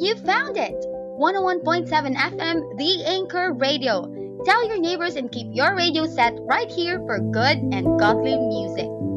You found it! 101.7 FM, The Anchor Radio. Tell your neighbors and keep your radio set right here for good and godly music.